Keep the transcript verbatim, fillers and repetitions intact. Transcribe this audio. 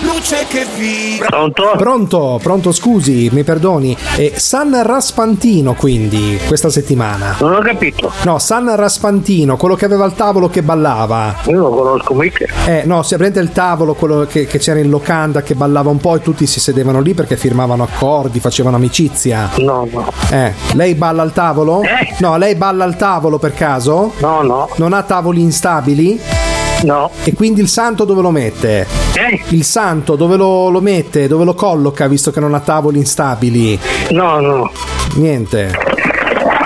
luce che vibra. Pronto? Pronto, pronto, scusi, mi perdoni. Eh, San Raspantino, quindi, questa settimana. Non ho capito. No, San Raspantino, quello che aveva il tavolo che ballava. Io lo conosco mica. Eh, no, si prende il tavolo, quello che, che c'era in locanda, che ballava un po' e tutti si sedevano lì perché firmavano accordi, facevano amicizia. No, no. Eh, lei balla al tavolo? Eh? No, lei balla al tavolo per caso? No, no. Non ha tavoli instabili? No. E quindi il santo dove lo mette? Eh? Il santo dove lo, lo mette? Dove lo colloca visto che non ha tavoli instabili? No, no. Niente.